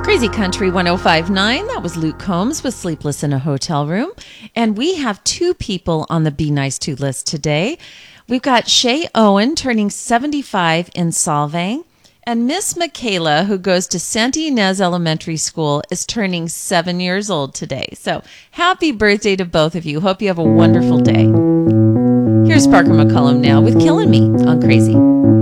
Crazy Country 1059. That was Luke Combs with Sleepless in a Hotel Room. And we have two people on the Be Nice To list today. We've got Shay Owen turning 75 in Solvang. And Miss Michaela, who goes to Santa Ynez Elementary School, is turning 7 years old today. So happy birthday to both of you. Hope you have a wonderful day. Here's Parker McCollum now with Killing Me on Crazy.